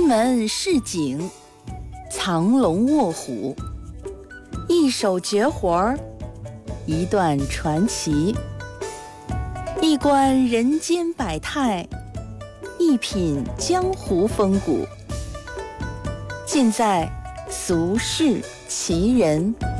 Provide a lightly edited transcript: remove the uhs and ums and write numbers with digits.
门市井，藏龙卧虎，一手绝活儿，一段传奇，一观人间百态，一品江湖风骨，尽在俗世奇人。